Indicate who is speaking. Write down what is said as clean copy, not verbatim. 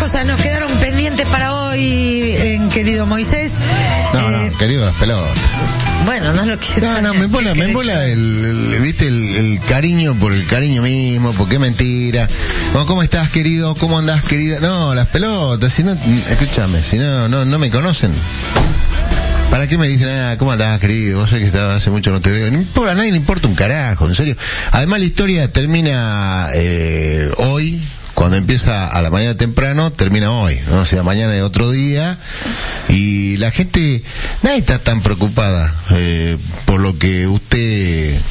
Speaker 1: cosas nos quedaron pendientes para hoy, querido Moisés.
Speaker 2: No, querido Pelota.
Speaker 1: Bueno, no lo quiero.
Speaker 2: No, me embola el cariño por el cariño mismo, porque es mentira. ¿Cómo estás, querido? ¿Cómo andás, querida? No, las pelotas, si no, escúchame, si no me conocen. ¿Para qué me dicen, cómo andás, querido? Vos sabés que hace mucho no te veo. A nadie le importa un carajo, en serio. Además, la historia termina hoy. Cuando empieza a la mañana temprano, termina hoy, ¿no? O sea, mañana es otro día, y la gente, nadie está tan preocupada por lo que usted